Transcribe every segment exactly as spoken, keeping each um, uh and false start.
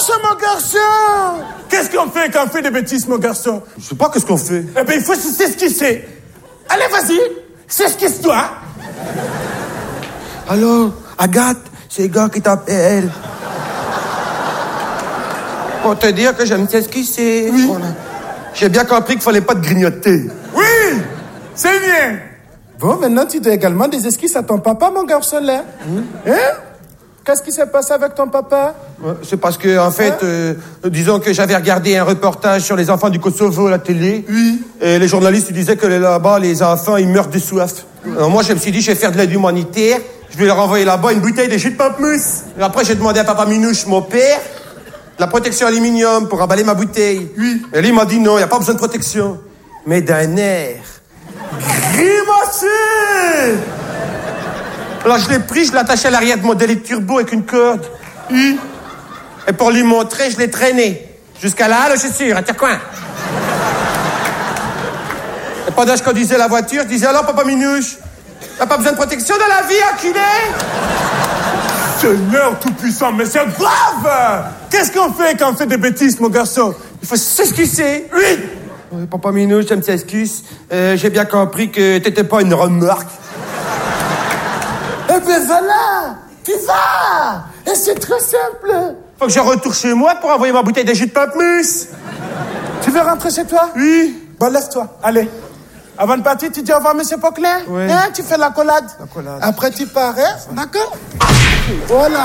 ça, mon garçon. Qu'est-ce qu'on fait quand on fait des bêtises, mon garçon? Je sais pas qu'est-ce qu'on fait. Eh ben, il faut s'esquisser. Allez, vas-y, s'esquisse-toi. Allô, Agathe, c'est le gars qui t'appelle. Pour te dire que j'aime s'esquisser. Oui. J'ai bien compris qu'il fallait pas te grignoter. Oui, c'est bien. Bon, maintenant, tu dois également des esquisses à ton papa, mon garçon, là. Mmh. Hein? Qu'est-ce qui s'est passé avec ton papa? Ouais, c'est parce que, en fait, hein? euh, disons que j'avais regardé un reportage sur les enfants du Kosovo à la télé. Oui. Et les journalistes ils disaient que là-bas, les enfants, ils meurent de soif. Alors moi, je me suis dit, je vais faire de l'aide humanitaire. Je vais leur envoyer là-bas une bouteille de jus de pamplemousse. Et après, j'ai demandé à papa Minouche, mon père, la protection aluminium pour emballer ma bouteille. Oui. Et lui, il m'a dit non, il n'y a pas besoin de protection. Mais d'un air grimacé. Alors je l'ai pris, je l'ai attaché à l'arrière de mon délit turbo avec une corde. Oui. Et pour lui montrer, je l'ai traîné. Jusqu'à la halle aux chaussures, à Tire-Coin. Et pendant que je conduisais la voiture, je disais alors, papa Minouche, t'as pas besoin de protection dans la vie, enculé? Seigneur tout-puissant, mais c'est grave! Qu'est-ce qu'on fait quand on fait des bêtises, mon garçon? Il faut s'excuser, oui! Oui, papa Minouche, je me t'excuse. Euh, j'ai bien compris que t'étais pas une remorque. Eh ben voilà! Tu vas! Et c'est très simple! Faut que je retourne chez moi pour envoyer ma bouteille de jus de pamplemousse. Tu veux rentrer chez toi? Oui. Bon, lève-toi, allez. Avant de partir, tu dis au revoir, monsieur Poquelin. Oui. Hein, tu fais la collade. La collade. Après, tu pars, hein? D'accord? Voilà.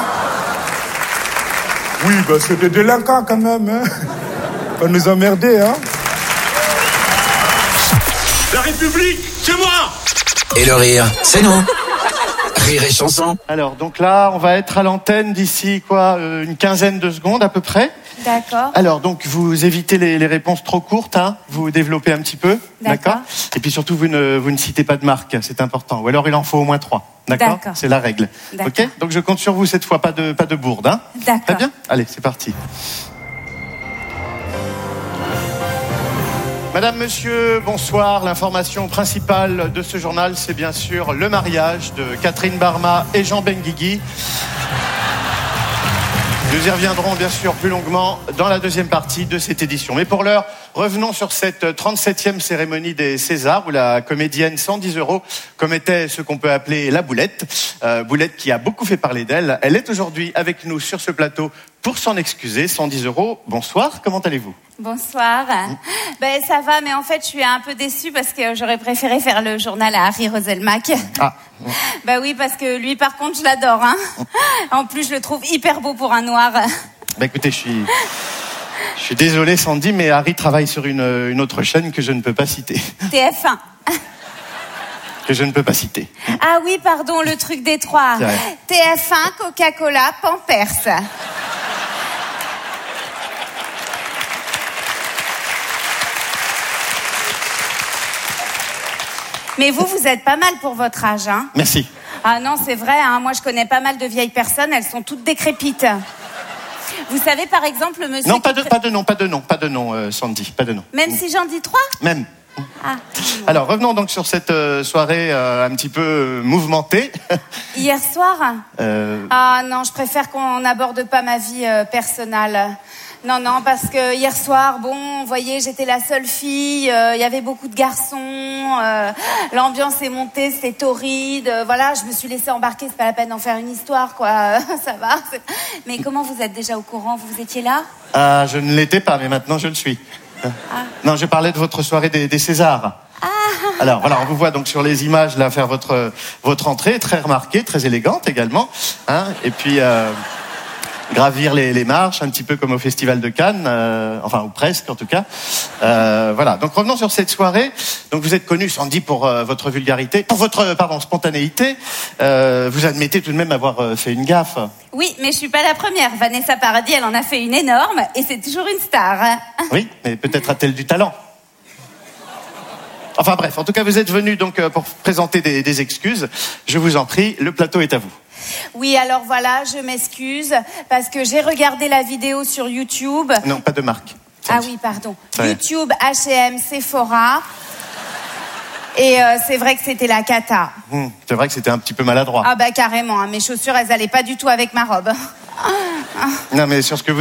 Oui, ben c'est des délinquants quand même, hein? Pas nous emmerder, hein? La République, c'est moi! Et le rire, c'est nous. Rire et chanson. Alors, donc là, on va être à l'antenne d'ici, quoi, euh, une quinzaine de secondes à peu près. D'accord. Alors, donc, vous évitez les, les réponses trop courtes, hein. Vous développez un petit peu. D'accord. Et puis surtout, vous ne, vous ne citez pas de marque, c'est important. Ou alors, il en faut au moins trois. D'accord. D'accord. C'est la règle. D'accord. Ok. Donc, je compte sur vous cette fois, pas de, pas de bourde, hein. D'accord. Très bien. Allez, c'est parti. Madame, monsieur, bonsoir. L'information principale de ce journal, c'est bien sûr le mariage de Catherine Barma et Jean Benguigui. Nous y reviendrons bien sûr plus longuement dans la deuxième partie de cette édition. Mais pour l'heure, revenons sur cette trente-septième cérémonie des Césars où la comédienne cent dix euros commettait ce qu'on peut appeler la boulette. Euh, boulette qui a beaucoup fait parler d'elle. Elle est aujourd'hui avec nous sur ce plateau pour s'en excuser. cent dix euros, bonsoir, comment allez-vous ? Bonsoir. Mmh. Ben ça va, mais en fait je suis un peu déçue parce que j'aurais préféré faire le journal à Harry Roselmack. Ah. Ben oui, parce que lui par contre je l'adore. Hein. En plus je le trouve hyper beau pour un noir. Ben écoutez, je suis, je suis désolé Sandy, mais Harry travaille sur une, une autre chaîne que je ne peux pas citer. T F un. Que je ne peux pas citer. Ah oui, pardon, le truc des trois. T F un, Coca-Cola, Pampers. Mais vous, vous êtes pas mal pour votre âge, hein? Merci. Ah non, c'est vrai, hein, moi je connais pas mal de vieilles personnes, elles sont toutes décrépites. Vous savez, par exemple, le monsieur... Non, pas de, qui... pas de nom, pas de nom, pas de nom, euh, Sandy, pas de nom. Même si j'en dis trois? Même. Ah. Alors, revenons donc sur cette euh, soirée euh, un petit peu euh, mouvementée. Hier soir euh... Ah non, je préfère qu'on n'aborde pas ma vie euh, personnelle. Non, non, parce que hier soir, bon, vous voyez, j'étais la seule fille, il euh, y avait beaucoup de garçons, euh, l'ambiance est montée, c'était torride, euh, voilà, je me suis laissée embarquer, c'est pas la peine d'en faire une histoire, quoi, ça va. Mais comment vous êtes déjà au courant, vous étiez là? Ah, je ne l'étais pas, mais maintenant je le suis. Ah. Non, je parlais de votre soirée des, des Césars. Ah. Alors, voilà, on vous voit donc sur les images, là, faire votre, votre entrée, très remarquée, très élégante également, hein, et puis... Euh... gravir les, les marches, un petit peu comme au Festival de Cannes, euh, enfin ou presque en tout cas. Euh, voilà. Donc revenons sur cette soirée. Donc vous êtes connu, Sandy, pour euh, votre vulgarité, pour votre pardon spontanéité. Euh, vous admettez tout de même avoir euh, fait une gaffe. Oui, mais je suis pas la première. Vanessa Paradis, elle en a fait une énorme, et c'est toujours une star. Oui, mais peut-être a-t-elle du talent. Enfin bref, en tout cas, vous êtes venu donc pour présenter des, des excuses. Je vous en prie, le plateau est à vous. Oui, alors voilà, je m'excuse parce que j'ai regardé la vidéo sur YouTube. Non, pas de marque. Ah oui, pardon. Ouais. YouTube, H et M, Sephora. Et euh, c'est vrai que c'était la cata. Mmh, c'est vrai que c'était un petit peu maladroit. Ah bah carrément, hein, mes chaussures, elles allaient pas du tout avec ma robe. Non, mais sur ce que vous